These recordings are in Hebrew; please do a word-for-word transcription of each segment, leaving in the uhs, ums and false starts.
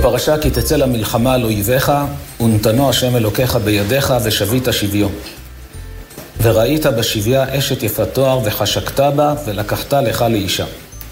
בפרשה כי תצא למלחמה על אויביך, ונתנו השם אלוקיך בידיך ושבית שביו. וראית בשביה אשת יפת תואר וחשקת בה ולקחת לך לאישה.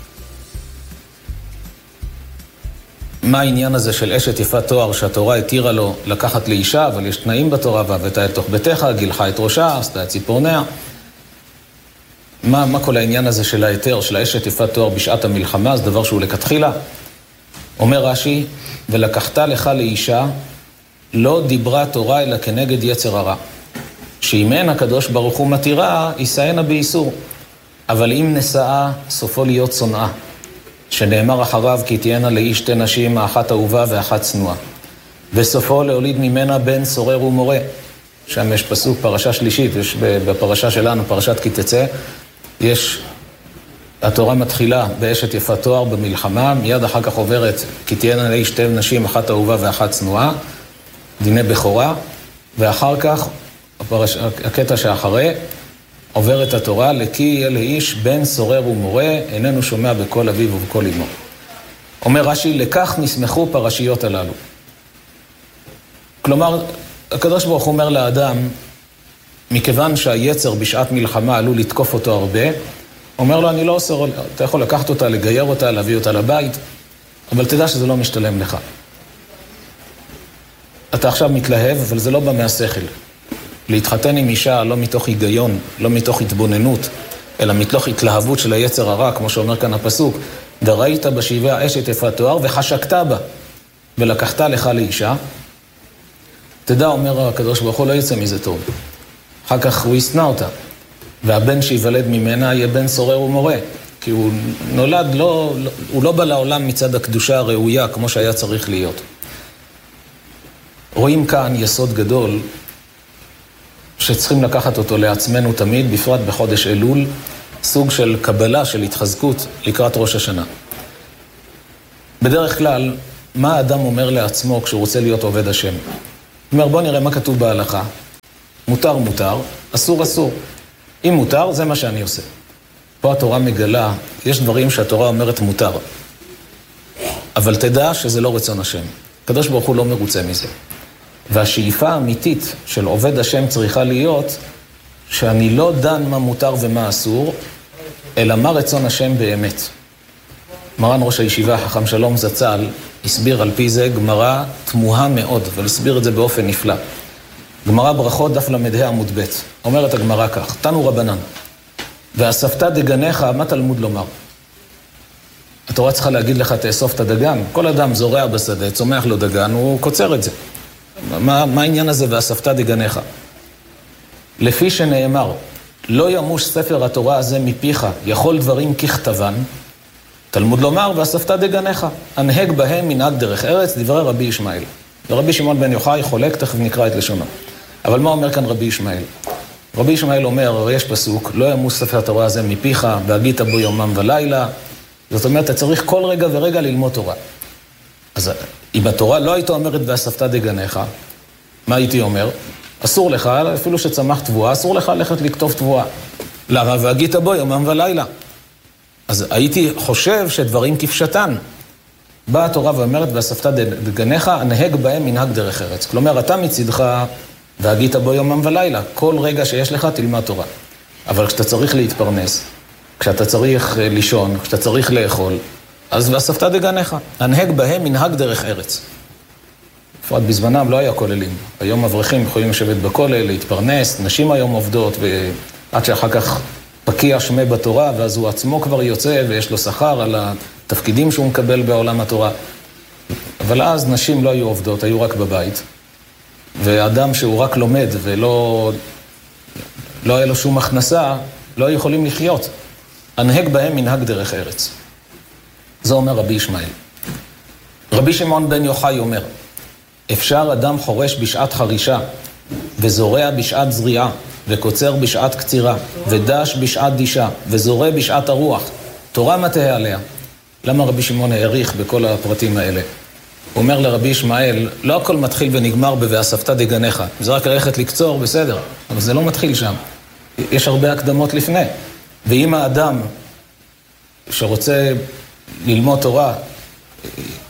מה העניין הזה של אשת יפת תואר שהתורה התירה לו לקחת לאישה, אבל יש תנאים בתורה, והבאת את תוך ביתך, גילחה את ראשה, עשתה את ציפורניה. מה, מה כל העניין הזה של היתר, של האשת יפת תואר בשעת המלחמה? זה דבר שהוא לכתחילה. אומר רש"י, ולקחת לך לאישה, לא דיברה תורה אלא כנגד יצר הרע. שאם אין הקדוש ברוך הוא מתירה, יישאנה באיסור. אבל אם נשאה, סופו להיות צונאה. שנאמר אחריו, כי תהיינה לאיש שתי נשים, האחת אהובה ואחת צנועה. וסופו להוליד ממנה בן סורר ומורה. שם יש פסוק, פרשה שלישית, יש בפרשה שלנו, פרשת כי תצא, יש, התורה מתחילה באשת יפת תואר במלחמה, מיד אחר כך עוברת, כי תהיינה לאיש שתי נשים, אחת אהובה ואחת צנועה, דיני בכורה, ואחר כך, הפרש, הקטע שאחרי, עוברת התורה, לכי יהיה לאיש בן סורר ומורה, איננו שומע בכל אביו ובכל אמו. אומר רש"י, לכך נסמכו פרשיות הללו. כלומר, הקדוש ברוך הוא אומר לאדם, מכיוון שהיצר בשעת מלחמה עלול לתקוף אותו הרבה, אומר לו, אני לא עושה, אתה יכול לקחת אותה, לגייר אותה, להביא אותה לבית, אבל תדע שזה לא משתלם לך. אתה עכשיו מתלהב, אבל זה לא בא מהשכל. להתחתן עם אישה לא מתוך היגיון, לא מתוך התבוננות, אלא מתוך התלהבות של היצר הרע, כמו שאומר כאן הפסוק, וראית בשביה אשת יפת תואר וחשקת בה, ולקחת לך לאישה. תדע, אומר הקדוש ברוך הוא, לא יצא מזה טוב. אחר כך הוא ישנא אותה, והבן שיוולד ממנה יהיה בן סורר ומורה, כי הוא נולד, לא, הוא לא בא לעולם מצד הקדושה הראויה, כמו שהיה צריך להיות. רואים כאן יסוד גדול, שצריכים לקחת אותו לעצמנו תמיד, בפרט בחודש אלול, סוג של קבלה, של התחזקות לקראת ראש השנה. בדרך כלל, מה האדם אומר לעצמו כשהוא רוצה להיות עובד השם? הוא אומר, בוא נראה מה כתוב בהלכה. מותר, מותר, אסור, אסור. אם מותר, זה מה שאני עושה. פה התורה מגלה, יש דברים שהתורה אומרת מותר. אבל תדע שזה לא רצון השם. הקדוש ברוך הוא לא מרוצה מזה. והשאיפה האמיתית של עובד השם צריכה להיות שאני לא דן מה מותר ומה אסור, אלא מה רצון השם באמת. מרן ראש הישיבה, חכם שלום זצ"ל, הסביר על פי זה גמרא תמוהה מאוד, אבל הסביר את זה באופן נפלא. גמרא ברכות דף למדה עמוד ב', אומרת הגמרא כך, תנו רבנן, ואספת דגניך, מה תלמוד לומר? התורה צריכה להגיד לך, תאסוף את הדגן. כל אדם זורע בשדה, צומח לו דגן, הוא קוצר את זה. מה, מה העניין הזה ואספת דגניך? לפי שנאמר, לא ימוש ספר התורה הזה מפיך, יכול דברים ככתבן, תלמוד לומר ואספת דגניך, הנהג בהם מנהג דרך ארץ, דברי רבי ישמעאל. ורבי שמעון בן יוחאי חולק, תכף נקרא את לשונו. אבל מה אומר כאן רבי ישמעאל? רבי ישמעאל אומר, יש פסוק, לא ימוש ספר התורה הזה מפיך, והגית בו יומם ולילה. זאת אומרת, אתה צריך כל רגע ורגע ללמוד תורה. אז אם התורה לא הייתה אומרת ואספת דגניך, מה הייתי אומר? אסור לך, אפילו שצמח תבואה, אסור לך ללכת לכתוב תבואה. למה? והגית בו יומם ולילה. אז הייתי חושב שדברים כפשטן. באה התורה ואומרת ואספת דגניך, הנהג בהם מנהג דרך ארץ. כלומר, אתה מצדך והגית בו יומם ולילה. כל רגע שיש לך תלמד תורה. אבל כשאתה צריך להתפרנס, כשאתה צריך לישון, כשאתה צריך לאכול, אז ואספת דגניך, הנהג בהם מנהג דרך ארץ. בפרט בזמנם לא היה כוללים. היום אברכים יכולים לשבת בכולל, להתפרנס, נשים היום עובדות, ועד שאחר כך פקיע שמה בתורה, ואז הוא עצמו כבר יוצא ויש לו שכר על התפקידים שהוא מקבל בעולם התורה. אבל אז נשים לא היו עובדות, היו רק בבית. ואדם שהוא רק לומד ולא לא היה לו שום הכנסה, לא היו יכולים לחיות. הנהג בהם מנהג דרך ארץ. זה אומר רבי ישמעאל. רבי שמעון בן יוחאי אומר, אפשר אדם חורש בשעת חרישה, וזורע בשעת זריעה, וקוצר בשעת קצירה, ודש בשעת דישה, וזורע בשעת הרוח. תורה מטה עליה. למה רבי שמעון העריך בכל הפרטים האלה? הוא אומר לרבי ישמעאל, לא הכל מתחיל ונגמר ב"ואספת דגניך". זה רק ללכת לקצור, בסדר. אבל זה לא מתחיל שם. יש הרבה הקדמות לפני. ואם האדם שרוצה ללמוד תורה,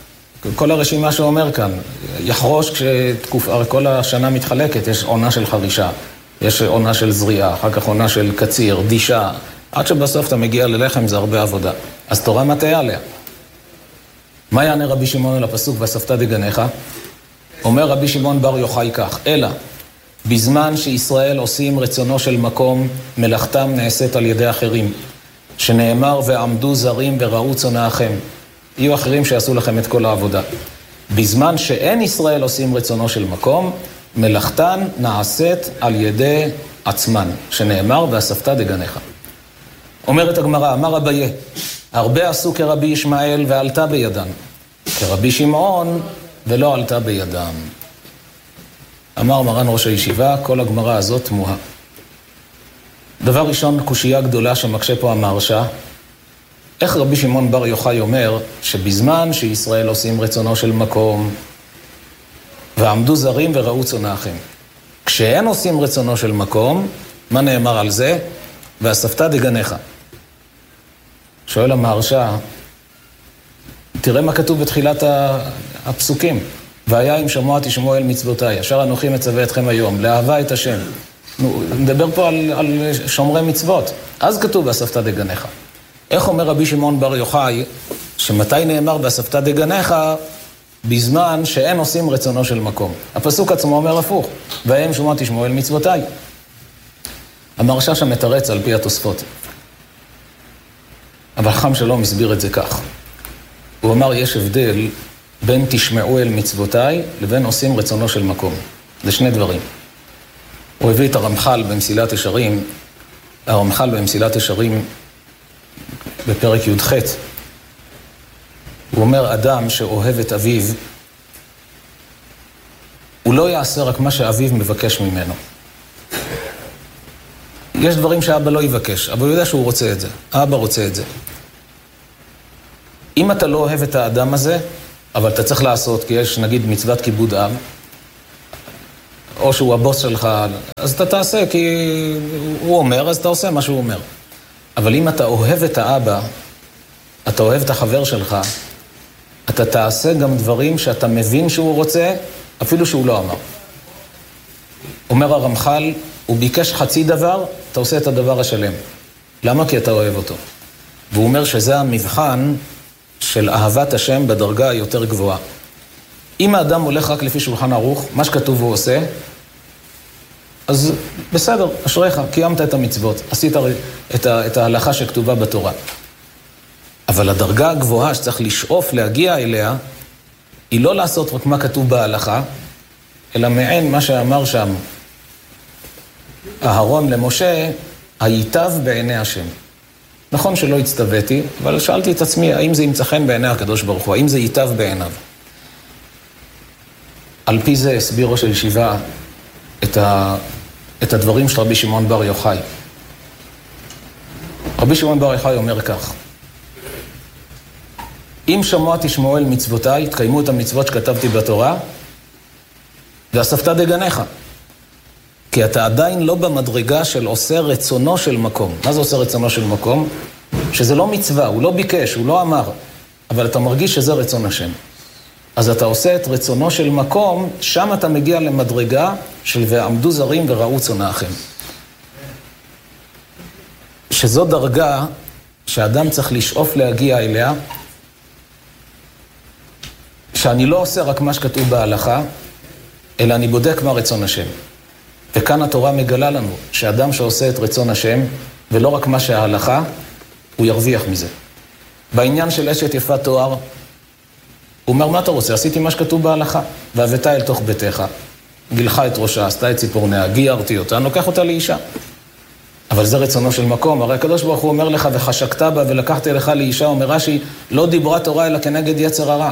כל הרשימה שאומר כאן, יחרוש כשתקופה, כל השנה מתחלקת, יש עונה של חרישה, יש עונה של זריעה, אחר כך עונה של קציר, דישה, עד שבסוף אתה מגיע ללחם זה הרבה עבודה. אז תורה מטעה עליה. מה יענה רבי שמעון על הפסוק ואספת דגניך? אומר רבי שמעון בר יוחאי כך, אלא בזמן שישראל עושים רצונו של מקום, מלאכתם נעשית על ידי אחרים, שנאמר ועמדו זרים וראו צונאיכם. יהיו אחרים שיעשו לכם את כל העבודה. בזמן שאין ישראל עושים רצונו של מקום, מלאכתן נעשית על ידי עצמן, שנאמר ואספת דגניך. אומרת הגמרא, אמר אביי, הרבה עשו כרבי ישמעאל ועלתה בידם, כרבי שמעון ולא עלתה בידם. אמר מרן ראש הישיבה, כל הגמרא הזאת תמוהה. דבר ראשון, קושייה גדולה שמקשה פה המהרש"א, איך רבי שמעון בר יוחאי אומר שבזמן שישראל עושים רצונו של מקום ועמדו זרים וראו צונאיכם, כשאין עושים רצונו של מקום, מה נאמר על זה? ואספת דגניך. שואל המהרש"א, תראה מה כתוב בתחילת הפסוקים. והיה אם שמוע תשמעו אל מצוותיי, אשר אנוכי מצווה אתכם היום, לאהבה את השם. נו, נדבר פה על, על שומרי מצוות. אז כתוב ואספת דגניך. איך אומר רבי שמעון בר יוחאי, שמתי נאמר ואספת דגניך, בזמן שאין עושים רצונו של מקום? הפסוק עצמו אומר הפוך, והיה אם שמוע תשמעו אל מצוותיי. המהרש"א שם מתרץ על פי התוספות. אבל חכם שלום הסביר את זה כך. הוא אמר, יש הבדל בין תשמעו אל מצוותיי לבין עושים רצונו של מקום. זה שני דברים. הוא הביא את הרמח"ל במסילת ישרים, הרמח"ל במסילת ישרים בפרק י"ח. הוא אומר, אדם שאוהב את אביו, הוא לא יעשה רק מה שאביו מבקש ממנו. יש דברים שאבא לא יבקש, אבל הוא יודע שהוא רוצה את זה. האבא רוצה את זה. אם אתה לא אוהב את האדם הזה, אבל אתה צריך לעשות, כי יש נגיד מצוות כיבוד אב, או שהוא הבוס שלך, אז אתה תעשה, כי הוא אומר, אז אתה עושה מה שהוא אומר. אבל אם אתה אוהב את האבא, אתה אוהב את החבר שלך, אתה תעשה גם דברים שאתה מבין שהוא רוצה, אפילו שהוא לא אמר. אומר הרמח"ל, הוא ביקש חצי דבר, אתה עושה את הדבר השלם. למה? כי אתה אוהב אותו. והוא אומר שזה המבחן של אהבת השם בדרגה היותר גבוהה. אם האדם הולך רק לפי שולחן ערוך, מה שכתוב הוא עושה, אז בסדר, אשריך, קיימת את המצוות, עשית את, ה, את ההלכה שכתובה בתורה. אבל הדרגה הגבוהה שצריך לשאוף להגיע אליה, היא לא לעשות רק מה כתוב בהלכה, אלא מעין מה שאמר שם אהרון למשה, הייטב בעיני השם. נכון שלא הצטוויתי, אבל שאלתי את עצמי, האם זה ימצא חן בעיני הקדוש ברוך הוא, האם זה ייטב בעיניו. על פי זה הסביר ראש הישיבה את, ה... את הדברים של רבי שמעון בר יוחאי. רבי שמעון בר יוחאי אומר כך, אם שמוע תשמעו אל מצוותיי, תקיימו את המצוות שכתבתי בתורה, ואספת דגניך. כי אתה עדיין לא במדרגה של עושה רצונו של מקום. מה זה עושה רצונו של מקום? שזה לא מצווה, הוא לא ביקש, הוא לא אמר, אבל אתה מרגיש שזה רצון השם. אז אתה עושה את רצונו של מקום, שם אתה מגיע למדרגה של ועמדו זרים וראו צונאיכם. שזו דרגה שאדם צריך לשאוף להגיע אליה, שאני לא עושה רק מה שכתוב בהלכה, אלא אני בודק מה רצון השם. וכאן התורה מגלה לנו שאדם שעושה את רצון השם, ולא רק מה שההלכה, הוא ירוויח מזה. בעניין של אשת יפת תואר, הוא אומר, מה אתה רוצה? עשיתי מה שכתוב בהלכה. והבאתה אל תוך ביתך, גילחה את ראשה, עשתה את ציפורניה, גיירתי אותה, אני לוקח אותה לאישה. אבל זה רצונו של מקום. הרי הקדוש ברוך הוא אומר לך, וחשקת בה ולקחתי לך לאישה, אומר רש"י, לא דיברה תורה אלא כנגד יצר הרע.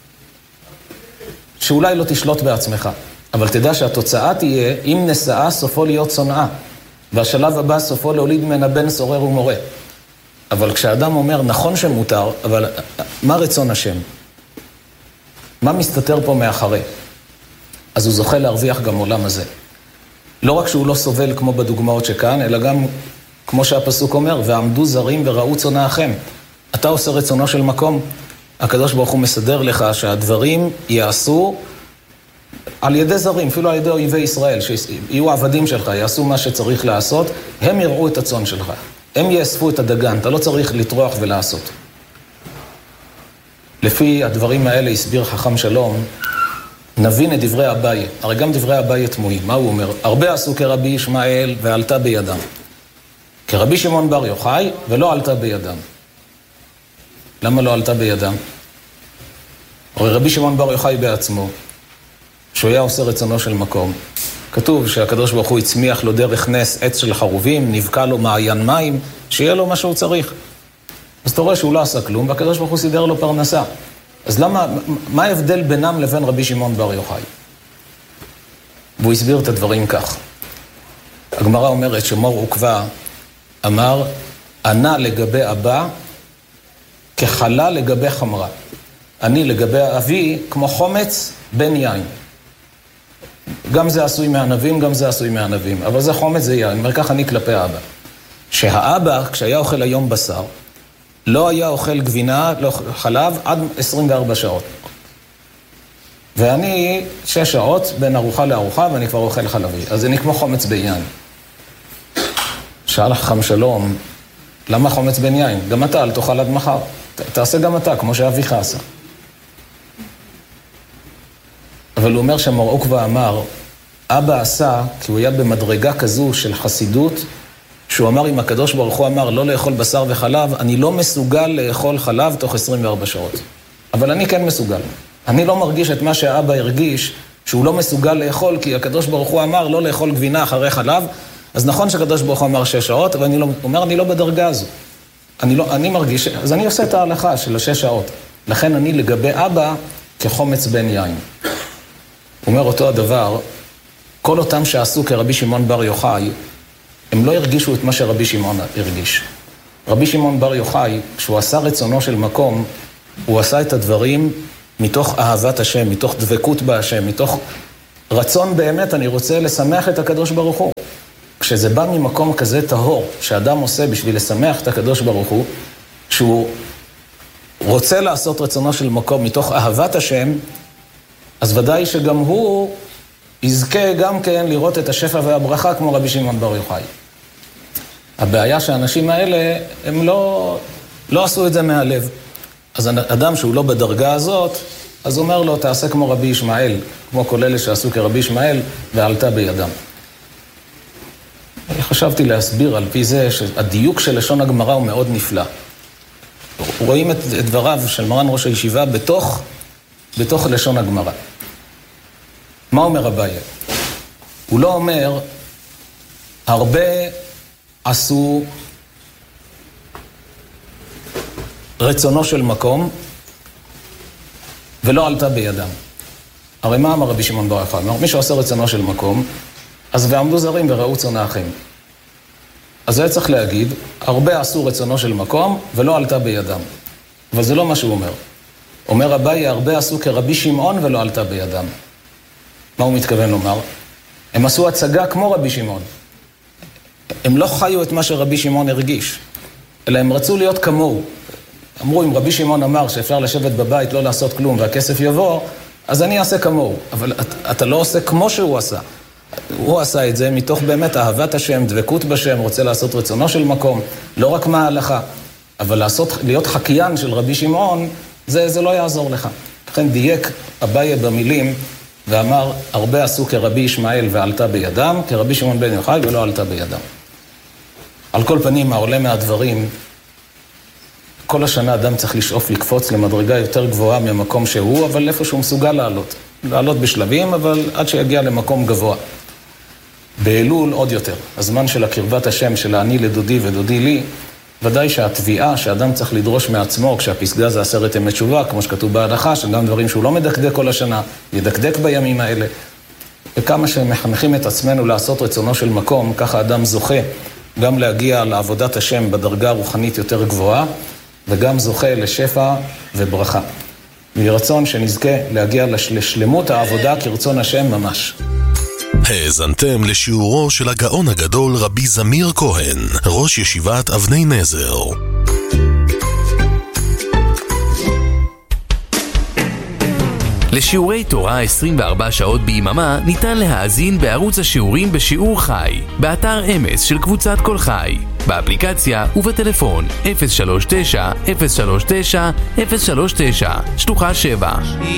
שאולי לא תשלוט בעצמך. אבל תדע שהתוצאה תהיה, אם נשאה סופו להיות צונאה, והשלב הבא סופו להוליד ממנה בן סורר ומורה. אבל כשאדם אומר, נכון שמותר, אבל מה רצון השם? מה מסתתר פה מאחרי? אז הוא זוכה להרוויח גם עולם הזה. לא רק שהוא לא סובל כמו בדוגמאות שכאן, אלא גם, כמו שהפסוק אומר, ועמדו זרים וראו צונאיכם. אתה עושה רצונו של מקום, הקדוש ברוך הוא מסדר לך שהדברים יעשו על ידי זרים, אפילו על ידי אויבי ישראל, שיהיו עבדים שלך, יעשו מה שצריך לעשות, הם יראו את הצאן שלך, הם יאספו את הדגן, אתה לא צריך לטרוח ולעשות. לפי הדברים האלה הסביר חכם שלום, נבין את דברי אביי, הרי גם דברי אביי תמוהים, מה הוא אומר? הרבה עשו כרבי ישמעאל ועלתה בידם, כרבי שמעון בר יוחאי ולא עלתה בידם. למה לא עלתה בידם? הרי רבי שמעון בר יוחאי בעצמו, שהוא היה עושה רצונו של מקום, כתוב שהקדוש ברוך הוא הצמיח לו דרך נס עץ של חרובים, נבקע לו מעיין מים, שיהיה לו מה שהוא צריך. אז אתה רואה שהוא לא עשה כלום, והקדוש ברוך הוא סידר לו פרנסה. אז למה, מה ההבדל בינם לבין רבי שמעון בר יוחאי? והוא הסביר את הדברים כך. הגמרא אומרת שמור עוקבא אמר, ענה לגבי אבא כחלה לגבי חמרה. אני לגבי אבי כמו חומץ בין יין. גם זה עשוי מענבים, גם זה עשוי מענבים. אבל זה חומץ, זה יין. אומר כך אני כלפי האבא. שהאבא, כשהיה אוכל היום בשר, לא היה אוכל גבינה, לא חלב, עד עשרים וארבע שעות. ואני שש שעות בין ארוחה לארוחה, ואני כבר אוכל חלבי. אז אני כמו חומץ בין יין. שאל חכם שלום, למה חומץ בין יין? גם אתה, אל תאכל עד מחר. ת, תעשה גם אתה, כמו שאביך עשה. אבל הוא אומר שמור עוקבא אמר, אבא עשה, כי הוא היה במדרגה כזו של חסידות, שהוא אמר, אם הקדוש ברוך הוא אמר לא לאכול בשר וחלב, אני לא מסוגל לאכול חלב תוך עשרים וארבע שעות. אבל אני כן מסוגל. אני לא מרגיש את מה שהאבא הרגיש, שהוא לא מסוגל לאכול, כי הקדוש ברוך הוא אמר לא לאכול גבינה אחרי חלב, אז נכון שהקדוש ברוך הוא אמר שש שעות, אבל אני לא, הוא אומר, אני לא בדרגה הזו. אני, לא, אני מרגיש, אז אני עושה את ההלכה של השש שעות. לכן אני לגבי אבא כחומץ בין יין. הוא אומר אותו הדבר, כל אותם שעשו כרבי שמעון בר יוחאי, הם לא הרגישו את מה שרבי שמעון הרגיש. רבי שמעון בר יוחאי, כשהוא עשה רצונו של מקום, הוא עשה את הדברים מתוך אהבת השם, מתוך דבקות בהשם, מתוך רצון באמת, אני רוצה לשמח את הקדוש ברוך הוא. כשזה בא ממקום כזה טהור, שאדם עושה בשביל לשמח את הקדוש ברוך הוא, שהוא רוצה לעשות רצונו של מקום מתוך אהבת השם, אז ודאי שגם הוא יזכה גם כן לראות את השפע והברכה כמו רבי שמעון בר יוחאי. הבעיה שהאנשים האלה, הם לא, לא עשו את זה מהלב. אז אדם שהוא לא בדרגה הזאת, אז אומר לו, תעשה כמו רבי ישמעאל, כמו כל אלה שעשו כרבי ישמעאל, ועלתה בידם. אני חשבתי להסביר על פי זה שהדיוק של לשון הגמרא הוא מאוד נפלא. רואים את, את דבריו של מרן ראש הישיבה בתוך, בתוך לשון הגמרא. מה אומר אביי? הוא לא אומר, הרבה עשו רצונו של מקום, ולא עלתה בידם. הרי מה אמר רבי שמעון בר יוחאי? מי שעושה רצונו של מקום, אז ועמדו זרים וראו צאן אחים. אז זה צריך להגיד, הרבה עשו רצונו של מקום, ולא עלתה בידם. אבל זה לא מה שהוא אומר. אומר אביי, הרבה עשו כרבי שמעון ולא עלתה בידם. מה הוא מתכוון לומר? הם עשו הצגה כמו רבי שמעון. הם לא חיו את מה שרבי שמעון הרגיש, אלא הם רצו להיות כמוהו. אמרו, אם רבי שמעון אמר שאפשר לשבת בבית, לא לעשות כלום, והכסף יבוא, אז אני אעשה כמוהו. אבל אתה, אתה לא עושה כמו שהוא עשה. הוא עשה את זה מתוך באמת אהבת השם, דבקות בשם, רוצה לעשות רצונו של מקום, לא רק מה ההלכה, אבל לעשות, להיות חקיין של רבי שמעון, זה, זה לא יעזור לך. לכן דייק אביי במילים, ואמר, הרבה עשו כרבי ישמעאל ועלתה בידם, כרבי שמעון בן יוחאי ולא עלתה בידם. על כל פנים, העולה מהדברים, כל השנה אדם צריך לשאוף לקפוץ למדרגה יותר גבוהה ממקום שהוא, אבל איפה שהוא מסוגל לעלות. לעלות בשלבים, אבל עד שיגיע למקום גבוה. באלול עוד יותר. הזמן של הקרבת השם, של אני לדודי ודודי לי, ודאי שהתביעה שאדם צריך לדרוש מעצמו, כשהפסגה זה עשרת ימי תשובה, כמו שכתוב בהלכה, שגם דברים שהוא לא מדקדק כל השנה, ידקדק בימים האלה. וכמה שמחנכים את עצמנו לעשות רצונו של מקום, ככה אדם זוכה גם להגיע לעבודת השם בדרגה רוחנית יותר גבוהה, וגם זוכה לשפע וברכה. מרצון שנזכה להגיע לשלמות העבודה כרצון השם ממש. האזנתם לשיעורו של הגאון הגדול רבי זמיר כהן, ראש ישיבת אבני נזר. לשיעורי תורה עשרים וארבע שעות ביממה ניתן להאזין בערוץ השיעורים בשיעור חי, באתר אמס של קבוצת כל חי, באפליקציה ובטלפון אפס שלוש תשע אפס שלוש תשע אפס שלוש תשע שלוחה שבע.